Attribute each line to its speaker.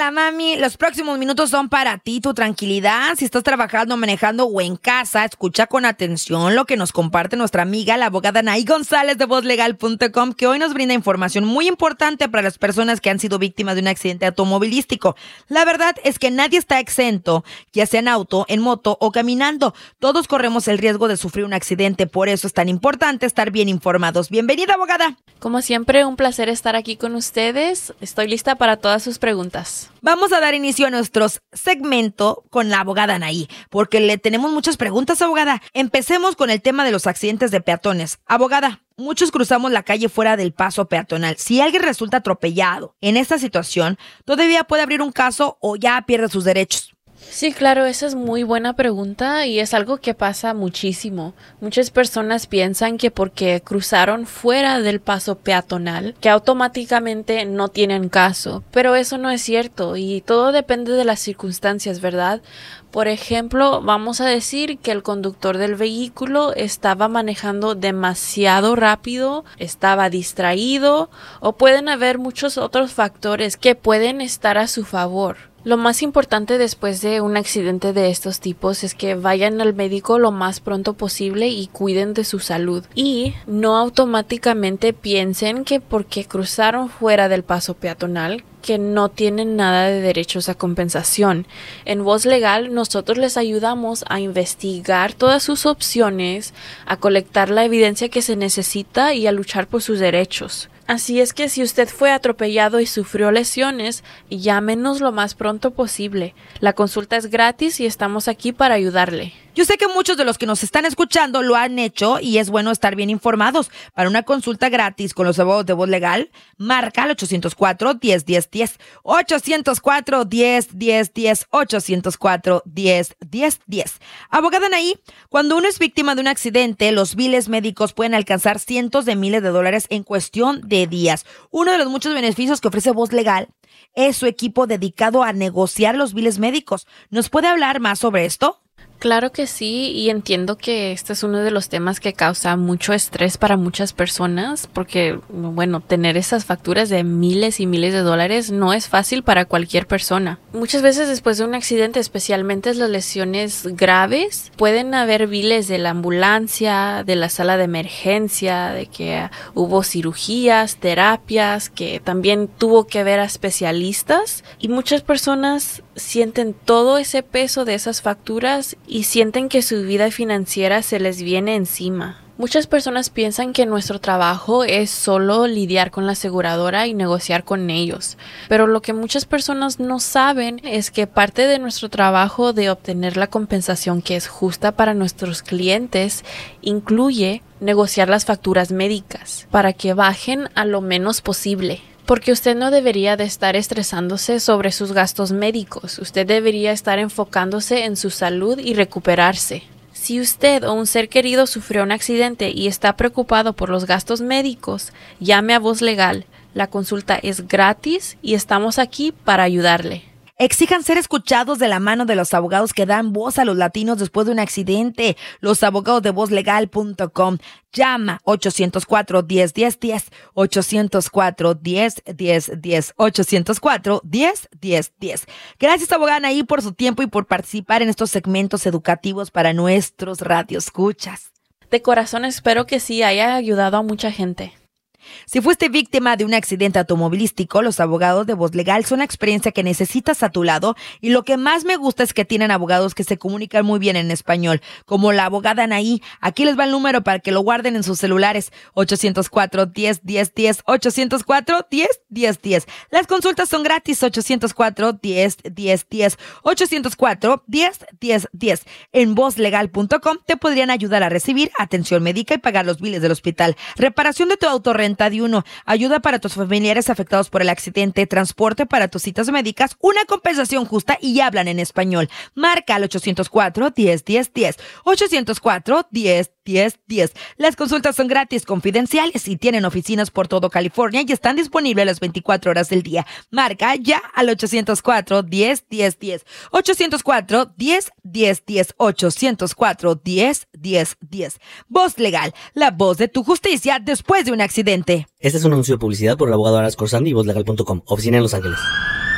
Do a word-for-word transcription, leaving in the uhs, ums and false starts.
Speaker 1: Hola, mami. Los próximos minutos son para ti, tu tranquilidad. Si estás trabajando, manejando o en casa, escucha con atención lo que nos comparte nuestra amiga, la abogada Anaí González de voz legal punto com, que hoy nos brinda información muy importante para las personas que han sido víctimas de un accidente automovilístico. La verdad es que nadie está exento, ya sea en auto, en moto o caminando. Todos corremos el riesgo de sufrir un accidente, por eso es tan importante estar bien informados. Bienvenida, abogada.
Speaker 2: Como siempre, un placer estar aquí con ustedes. Estoy lista para todas sus preguntas.
Speaker 1: Vamos a dar inicio a nuestro segmento con la abogada Anaí, porque le tenemos muchas preguntas, abogada. Empecemos con el tema de los accidentes de peatones. Abogada, muchos cruzamos la calle fuera del paso peatonal. Si alguien resulta atropellado en esta situación, ¿todavía puede abrir un caso o ya pierde sus derechos?
Speaker 2: Sí, claro, esa es muy buena pregunta y es algo que pasa muchísimo. Muchas personas piensan que porque cruzaron fuera del paso peatonal, que automáticamente no tienen caso, pero eso no es cierto y todo depende de las circunstancias, ¿verdad? Por ejemplo, vamos a decir que el conductor del vehículo estaba manejando demasiado rápido, estaba distraído o pueden haber muchos otros factores que pueden estar a su favor. Lo más importante después de un accidente de estos tipos es que vayan al médico lo más pronto posible y cuiden de su salud. Y no automáticamente piensen que porque cruzaron fuera del paso peatonal que no tienen nada de derechos a compensación. En Voz Legal nosotros les ayudamos a investigar todas sus opciones, a colectar la evidencia que se necesita y a luchar por sus derechos. Así es que si usted fue atropellado y sufrió lesiones, llámenos lo más pronto posible. La consulta es gratis y estamos aquí para ayudarle.
Speaker 1: Yo sé que muchos de los que nos están escuchando lo han hecho y es bueno estar bien informados. Para una consulta gratis con los abogados de Voz Legal, marca al ocho cero cuatro, diez, diez, diez, ocho cero cuatro, diez, diez, diez, ocho cero cuatro, diez, diez, diez. Abogada Anaí, cuando uno es víctima de un accidente, los biles médicos pueden alcanzar cientos de miles de dólares en cuestión de días. Uno de los muchos beneficios que ofrece Voz Legal es su equipo dedicado a negociar los biles médicos. ¿Nos puede hablar más sobre esto?
Speaker 2: Claro que sí, y entiendo que este es uno de los temas que causa mucho estrés para muchas personas, porque, bueno, tener esas facturas de miles y miles de dólares no es fácil para cualquier persona. Muchas veces después de un accidente, especialmente las lesiones graves, pueden haber biles de la ambulancia, de la sala de emergencia, de que hubo cirugías, terapias, que también tuvo que ver a especialistas, y muchas personas sienten todo ese peso de esas facturas y sienten que su vida financiera se les viene encima. Muchas personas piensan que nuestro trabajo es solo lidiar con la aseguradora y negociar con ellos, pero lo que muchas personas no saben es que parte de nuestro trabajo de obtener la compensación que es justa para nuestros clientes incluye negociar las facturas médicas para que bajen a lo menos posible. Porque usted no debería de estar estresándose sobre sus gastos médicos. Usted debería estar enfocándose en su salud y recuperarse. Si usted o un ser querido sufrió un accidente y está preocupado por los gastos médicos, llame a Voz Legal. La consulta es gratis y estamos aquí para ayudarle.
Speaker 1: Exijan ser escuchados de la mano de los abogados que dan voz a los latinos después de un accidente. Los abogados de voz legal punto com. Llama ocho cero cuatro, diez, diez, diez, ocho cero cuatro, diez, diez, diez, ocho cero cuatro, diez, diez, diez. Gracias, abogada Anaí, por su tiempo y por participar en estos segmentos educativos para nuestros radioescuchas.
Speaker 2: De corazón espero que sí haya ayudado a mucha gente.
Speaker 1: Si fuiste víctima de un accidente automovilístico, los abogados de Voz Legal son la experiencia que necesitas a tu lado y lo que más me gusta es que tienen abogados que se comunican muy bien en español, como la abogada Anaí. Aquí les va el número para que lo guarden en sus celulares, ocho cero cuatro, diez, diez, diez, ocho cero cuatro, diez, diez, diez. Las consultas son gratis, ocho cero cuatro, diez, diez, diez, ocho cero cuatro, diez, diez, diez. En voz legal punto com te podrían ayudar a recibir atención médica y pagar los biles del hospital, reparación de tu auto renta de uno, ayuda para tus familiares afectados por el accidente, transporte para tus citas médicas, una compensación justa y hablan en español. Marca al ocho cero cuatro, diez, diez, diez, ocho cero cuatro, diez, diez, diez. Las consultas son gratis, confidenciales y tienen oficinas por todo California y están disponibles las veinticuatro horas del día. Marca ya al ocho cero cuatro, diez, diez, diez, ocho cero cuatro, diez, diez, diez, ocho cero cuatro, diez, diez, diez. Voz Legal, la voz de tu justicia después de un accidente.
Speaker 3: Este es un anuncio de publicidad por el abogado Aras Corsandi y voz legal punto com, oficina en Los Ángeles.